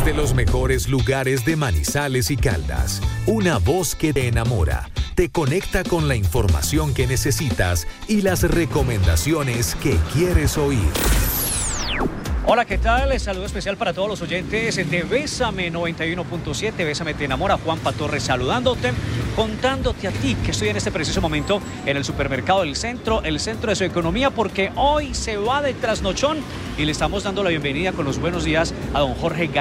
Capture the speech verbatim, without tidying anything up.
Desde los mejores lugares de Manizales y Caldas, una voz que te enamora, te conecta con la información que necesitas y las recomendaciones que quieres oír. Hola, ¿qué tal? Saludo especial para todos los oyentes de Bésame noventa y uno punto siete. Bésame te enamora. Juanpa Torres saludándote, contándote a ti que estoy en este preciso momento en el supermercado del centro, el centro de su economía, porque hoy se va de trasnochón y le estamos dando la bienvenida con los buenos días a don Jorge Gay.